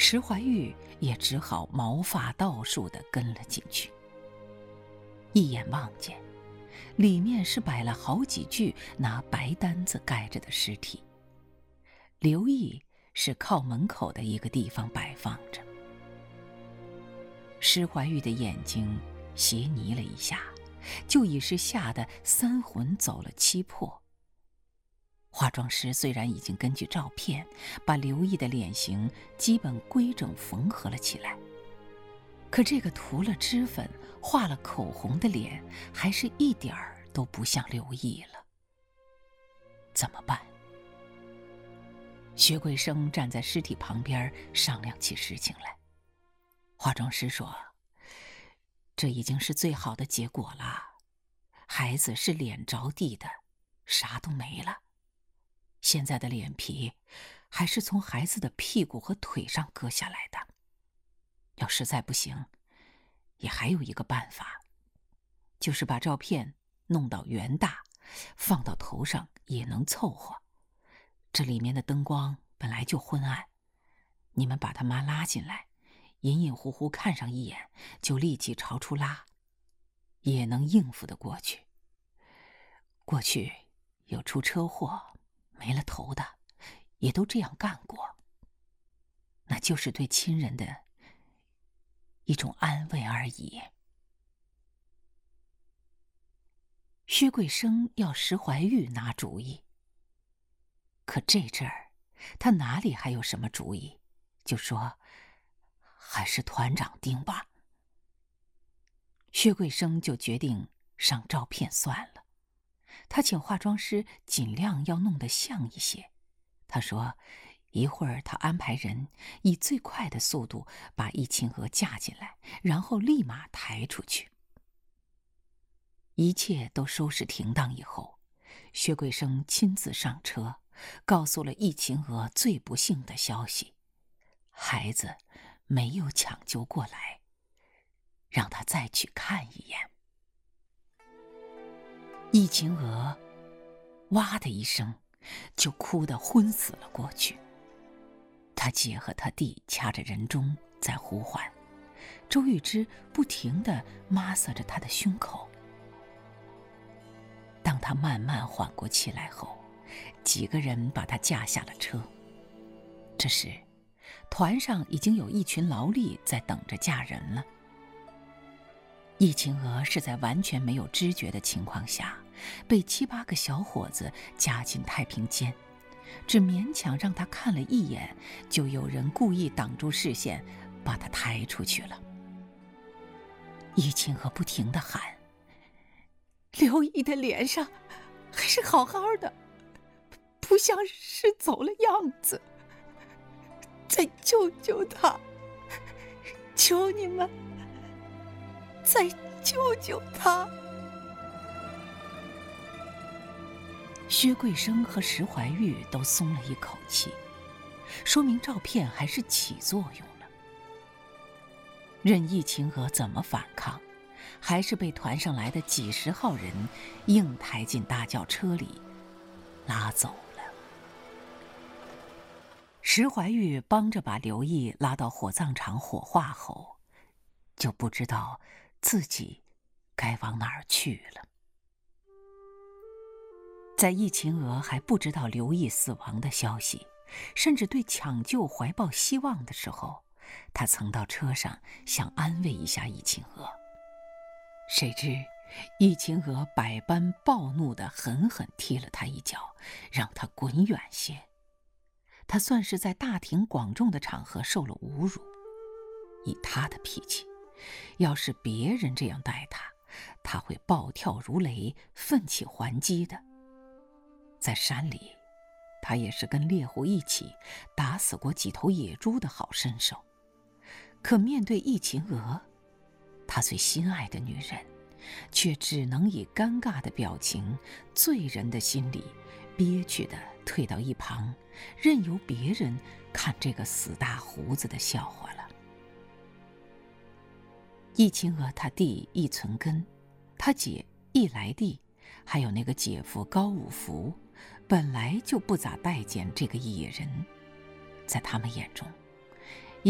石怀玉也只好毛发倒竖地跟了进去。一眼望见，里面是摆了好几具拿白单子盖着的尸体。刘毅是靠门口的一个地方摆放着。石怀玉的眼睛斜睨了一下，就已是吓得三魂走了七魄。化妆师虽然已经根据照片把刘毅的脸型基本规整缝合了起来，可这个涂了脂粉、画了口红的脸，还是一点儿都不像刘毅了。怎么办？薛桂生站在尸体旁边商量起事情来。化妆师说：“这已经是最好的结果了，孩子是脸着地的，啥都没了。现在的脸皮还是从孩子的屁股和腿上割下来的。要实在不行，也还有一个办法，就是把照片弄到原大，放到头上也能凑合。这里面的灯光本来就昏暗，你们把他妈拉进来，隐隐乎乎看上一眼，就立即朝出拉，也能应付得过去。过去有出车祸没了头的，也都这样干过。那就是对亲人的一种安慰而已。”薛桂生要石怀玉拿主意，可这阵儿他哪里还有什么主意，就说还是团长定吧。薛桂生就决定上照片算了，他请化妆师尽量要弄得像一些。他说一会儿他安排人以最快的速度把易晴娥架进来，然后立马抬出去。一切都收拾停当以后，薛桂生亲自上车，告诉了易晴娥最不幸的消息：孩子没有抢救过来，让他再去看一眼。易晴娥哇的一声就哭得昏死了过去。他姐和他弟掐着人中在呼唤，周玉芝不停地抹挲着他的胸口。当他慢慢缓过气来后，几个人把他架下了车。这时团上已经有一群劳力在等着嫁人了。易晴娥是在完全没有知觉的情况下，被7、8个小伙子夹进太平间，只勉强让他看了一眼，就有人故意挡住视线，把他抬出去了。易晴娥不停地喊：“刘毅的脸上还是好好的，不像是走了样子，再救救他，求你们，再救救他。”薛桂生和石怀玉都松了一口气，说明照片还是起作用了。任易晴娥怎么反抗，还是被团上来的几十号人硬抬进大轿车里拉走了。石怀玉帮着把刘毅拉到火葬场火化后，就不知道自己该往哪儿去了。在易晴娥还不知道刘毅死亡的消息，甚至对抢救怀抱希望的时候，他曾到车上想安慰一下易晴娥。谁知易晴娥百般暴怒地狠狠踢了他一脚，让他滚远些。他算是在大庭广众的场合受了侮辱。以他的脾气，要是别人这样待他，他会暴跳如雷，奋起还击的。在山里，他也是跟猎户一起打死过几头野猪的好身手。可面对易晴娥，他最心爱的女人，却只能以尴尬的表情，醉人的心里憋屈地退到一旁，任由别人看这个死大胡子的笑话了。易晴娥他弟易存根，他姐易来娣，还有那个姐夫高五福，本来就不咋待见这个野人，在他们眼中，